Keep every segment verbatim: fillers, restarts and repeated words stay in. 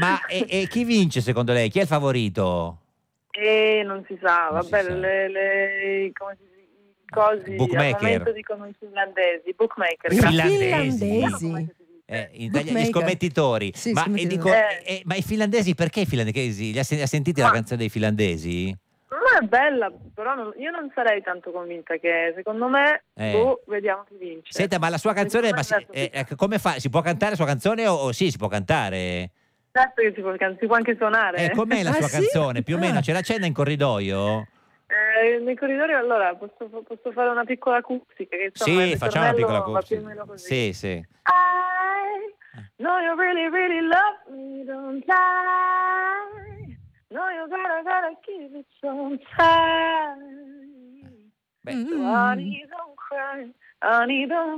ma e, e chi vince secondo lei? Chi è il favorito? E non si sa, Non vabbè, si sa. le, le come si i cosi Bookmaker. al momento dicono i finlandesi, bookmaker. I grazie. finlandesi. Finlandesi. Eh, in Italia, gli Bookmaker. scommettitori. Sì, ma, scommettitori. e dico, Eh. eh, ma i finlandesi perché i finlandesi? Li ha, sen- ha sentito la Ma- canzone dei finlandesi? Ma è bella, però non- io non sarei tanto convinta che secondo me, Eh. boh, vediamo chi vince. Senta, ma la sua canzone, ma si- Secondo me eh, eh, come fa? Si può cantare la sua canzone o, o sì, si può cantare? certo che si può, si può anche suonare. Eh, com'è la Ah, sua sì? canzone? Più o meno Ah. ce l'accenna in corridoio? Eh, nel corridoio allora posso, posso fare una piccola acustica che insomma, Sì, il facciamo una ritornello piccola va più o cosa. meno così. Sì, sì. I know you really, really love me, don't lie. No, you gotta, gotta keep it so tight. Beh, Mm. So, honey, don't cry, honey, don't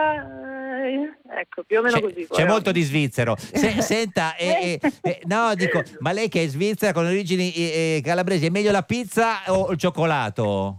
cry. Ecco, più o meno C'è, così. c'è poi, molto di svizzero. Se- senta, eh, eh, eh, no, dico, ma lei che è svizzera con origini eh, eh, calabresi, è meglio la pizza o il cioccolato?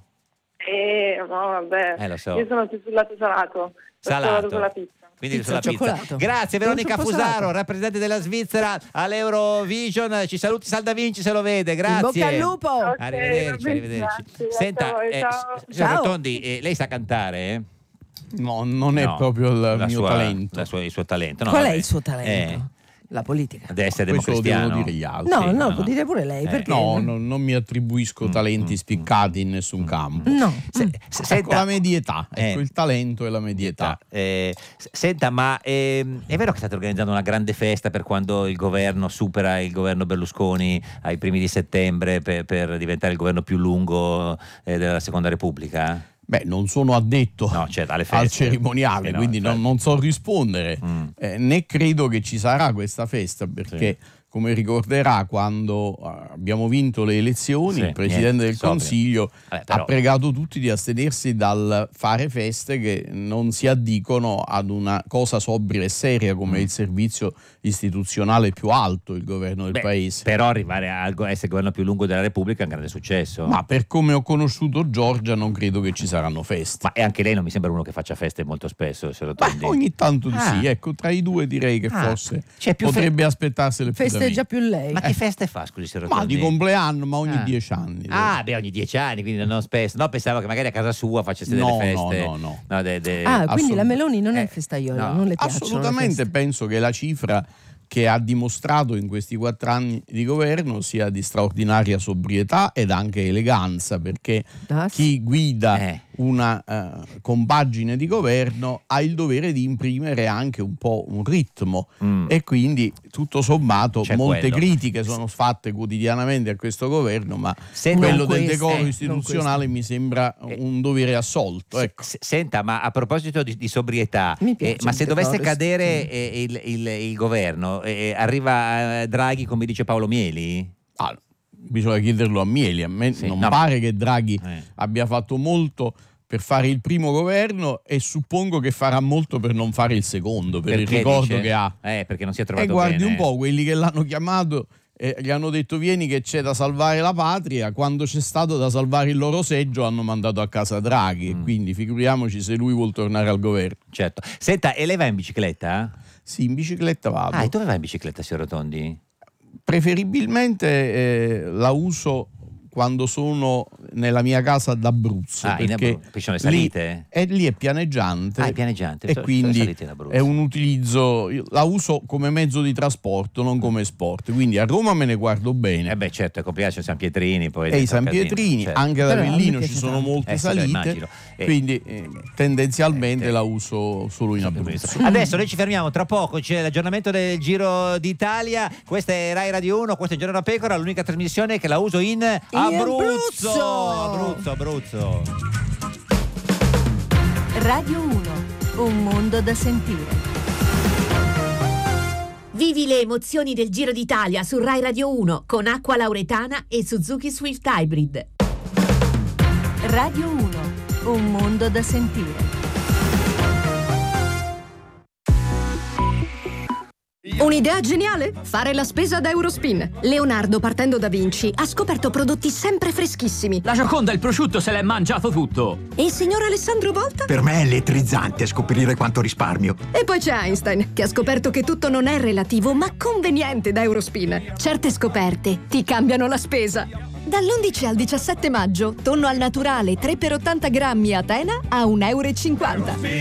Eh, no, vabbè. Eh, lo so. Io sono più sul lato salato. Salato. Vado con la pizza. Quindi Pizza sulla al pizza. cioccolato. Grazie Veronica Non troppo Fusaro, salato. rappresentante della Svizzera all'Eurovision. Ci saluti Salda Vinci se lo vede, In grazie. bocca al lupo. Ok, Arrivederci, va bene, arrivederci. grazie, Senta, grazie a voi, eh, ciao. signor Ciao. Rotondi, eh, lei sa cantare? eh? No, non è No, proprio il la mio sua- talento. la sua- il suo talento. No, Qual è vabbè. il suo talento? Eh, La politica. deve essere Questo lo democristiano. devono dire gli altri. No, Sì, no, no, può no. dire pure lei. Eh. Perché? No, no, non mi attribuisco talenti spiccati in nessun campo. No. Se- Mm. se- Ecco senta, la medietà, ecco Eh. il talento e la medietà. Eh, s- senta, ma ehm, è vero che state organizzando una grande festa per quando il governo supera il governo Berlusconi ai primi di settembre per, per diventare il governo più lungo eh, della Seconda Repubblica? Beh, non sono addetto No, certo, alle al feste. cerimoniale, Eh no, quindi non, infatti. non so rispondere, Mm. eh, né credo che ci sarà questa festa, perché come ricorderà quando eh, abbiamo vinto le elezioni, Sì, il Presidente niente, del so, Consiglio Vabbè, però- ha pregato tutti di astenersi dal fare feste che non si addicono ad una cosa sobria e seria come Mm. il servizio istituzionale più alto, il governo del Beh, paese. però arrivare a a essere il governo più lungo della Repubblica è un grande successo. Ma per come ho conosciuto Giorgia non credo che ci saranno feste. Ma e anche lei non mi sembra uno che faccia feste molto spesso, se lo Beh, Rotondi. ogni tanto di Ah. sì, ecco, tra i due direi che Ah, forse c'è più fe- potrebbe aspettarsele più da me. Festeggia più lei. Ma che feste fa, scusi, se Ma Rotondi? di compleanno, ma ogni Ah. dieci anni. Ah, beh, ogni dieci anni, quindi non spesso. No, pensavo che magari a casa sua facesse No, delle no, feste. no, no. de- de- Ah, quindi la assolut- Meloni non è Eh, festaiola, no. non le piacciono le Assolutamente feste. penso che la cifra che ha dimostrato in questi quattro anni di governo sia di straordinaria sobrietà ed anche eleganza, perché Ah, sì. chi guida Eh. una eh, compagine di governo ha il dovere di imprimere anche un po' un ritmo Mm. e quindi tutto sommato C'è molte quello. critiche sono fatte quotidianamente a questo governo, ma Senta- quello Non del queste, decoro eh, non istituzionale mi sembra Eh. un dovere assolto. Ecco. S- Senta, ma a proposito di, di sobrietà, Mi piace eh, ma se il dovesse decoro cadere eh, il, il- il governo, eh, arriva eh, Draghi come dice Paolo Mieli? Ah, bisogna chiederlo a Mieli, a me Sì, non no, pare che Draghi Eh. abbia fatto molto per fare il primo governo e suppongo che farà molto per non fare il secondo, per il Perché ricordo dice? che ha. Eh, perché non si è E trovato guardi bene. un po', quelli che l'hanno chiamato eh, gli hanno detto vieni che c'è da salvare la patria, quando c'è stato da salvare il loro seggio hanno mandato a casa Draghi, Mm. e quindi figuriamoci se lui vuol tornare al governo. Certo. Senta, e lei va in bicicletta? Sì, in bicicletta vado. Ah, e dove va in bicicletta, signor Rotondi? Preferibilmente eh, la uso quando sono nella mia casa d'Abruzzo, Ah, in perché Abruzzo. Qui ci sono le lì- salite? e lì è pianeggiante, Ah, è pianeggiante, e sono- quindi sono salite in Abruzzo. è un utilizzo, io la uso come mezzo di trasporto, non come sport, quindi a Roma me ne guardo bene. Eh beh, certo, è complicato, c'è San Pietrini, poi... E i diventa un San casino, Pietrini, certo. anche ad Però a me Avellino ci piace sono tanto. molte Eh, sì, lo salite, immagino. Eh, quindi eh, tendenzialmente eh, la uso solo in Abruzzo. Adesso noi ci fermiamo, tra poco c'è l'aggiornamento del Giro d'Italia. Questa è Rai Radio uno, questo è Giorno da Pecora, l'unica trasmissione che la uso in Abruzzo. Abruzzo. Abruzzo, Abruzzo. Radio uno, un mondo da sentire. Vivi le emozioni del Giro d'Italia su Rai Radio uno con Acqua Lauretana e Suzuki Swift Hybrid. Radio uno, un mondo da sentire. Un'idea geniale? Fare la spesa da Eurospin. Leonardo, partendo da Vinci, ha scoperto prodotti sempre freschissimi. La Gioconda, il prosciutto, se l'è mangiato tutto. E il signor Alessandro Volta? Per me è elettrizzante scoprire quanto risparmio. E poi c'è Einstein, che ha scoperto che tutto non è relativo, ma conveniente da Eurospin. Certe scoperte ti cambiano la spesa. Dall'undici al diciassette maggio, tonno al naturale tre per ottanta grammi Atena a un euro e cinquanta.